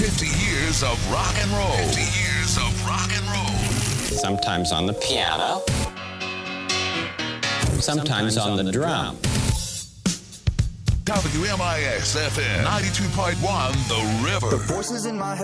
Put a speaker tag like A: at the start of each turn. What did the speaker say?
A: 50 years of rock and roll. 50 years of rock and roll.
B: Sometimes on the piano. Sometimes on the drum.
A: WMIX FM 92.1 The River.
C: The voices in my head.